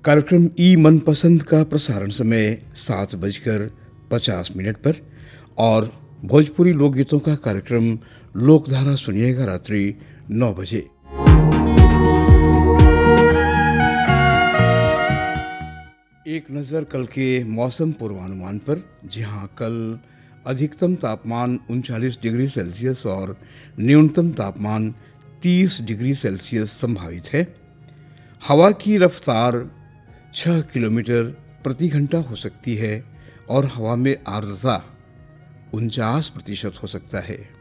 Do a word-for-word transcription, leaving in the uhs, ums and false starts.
कार्यक्रम ई मनपसंद का प्रसारण समय सात बजकर पचास मिनट पर और भोजपुरी लोकगीतों का कार्यक्रम लोकधारा सुनिएगा रात्रि नौ बजे। एक नज़र कल के मौसम पूर्वानुमान पर, जहां कल अधिकतम तापमान उनचालीस डिग्री सेल्सियस और न्यूनतम तापमान तीस डिग्री सेल्सियस संभावित है। हवा की रफ्तार छह किलोमीटर प्रति घंटा हो सकती है और हवा में आर्द्रता उनचास प्रतिशत हो सकता है।